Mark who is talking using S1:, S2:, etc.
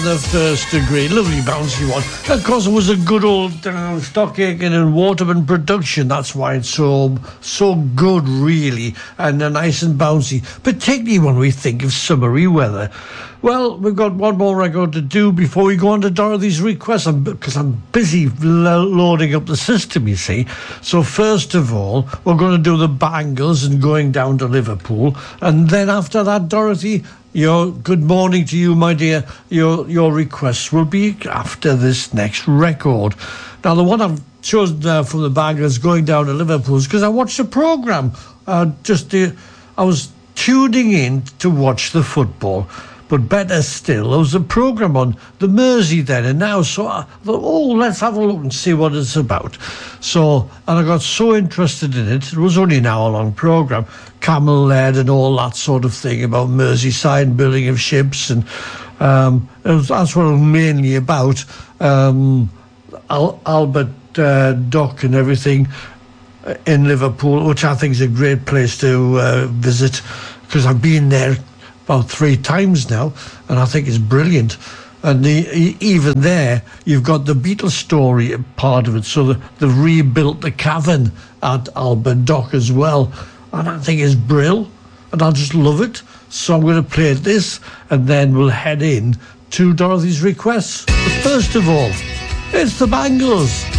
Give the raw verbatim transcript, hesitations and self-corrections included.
S1: The first degree, lovely bouncy one. Of course, it was a good old uh, Stock Aitken and Waterman production. That's why it's so so good, really, and uh, nice and bouncy, particularly when we think of summery weather. Well, we've got one more record to do before we go on to Dorothy's request, because I'm, I'm busy lo- loading up the system, you see. So first of all, we're going to do the Bangles and going down to Liverpool, and then after that, Dorothy, your good morning to you, my dear. Your your requests will be after this next record. Now, the one I've chosen uh, from the Bangles going down to Liverpool is because I watched a programme. Uh, just uh, I was tuning in to watch the football. But better still, there was a programme on the Mersey then and now, so I thought, oh, let's have a look and see what it's about. So, and I got so interested in it. It was only an hour-long programme, camel-led and all that sort of thing about Merseyside and building of ships, and um, it was, that's what it was mainly about. Um, Al- Albert uh, Dock and everything in Liverpool, which I think is a great place to uh, visit, because I've been there about three times now, and I think it's brilliant. And the, even there, you've got the Beatles story part of it, so the, they've rebuilt the cavern at Albert Dock as well, and I think it's brill, and I just love it. So I'm going to play this, and then we'll head in to Dorothy's requests. But first of all, it's the Bangles.